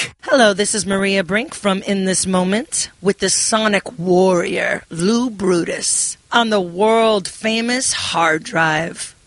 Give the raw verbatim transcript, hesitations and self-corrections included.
Brink. Hello, this is Maria Brink from In This Moment with the Sonic Warrior, Lou Brutus, on the world-famous hard drive.